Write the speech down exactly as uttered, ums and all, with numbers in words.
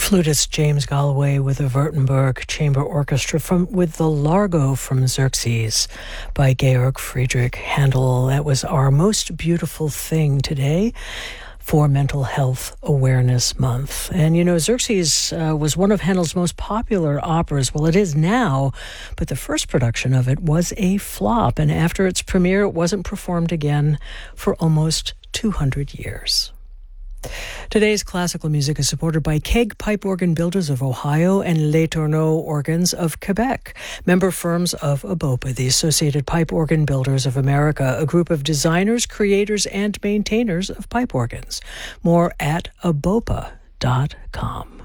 Flutist James Galloway with the Württemberg Chamber Orchestra from with the Largo from Xerxes by Georg Friedrich Handel. That was our most beautiful thing today for Mental Health Awareness Month. And, you know, Xerxes uh, was one of Handel's most popular operas. Well, it is now, but the first production of it was a flop. And after its premiere, it wasn't performed again for almost two hundred years. Today's classical music is supported by Keg Pipe Organ Builders of Ohio and Les Tourneaux Organs of Quebec, member firms of ABOPA, the Associated Pipe Organ Builders of America, a group of designers, creators, and maintainers of pipe organs. More at A B O P A dot com.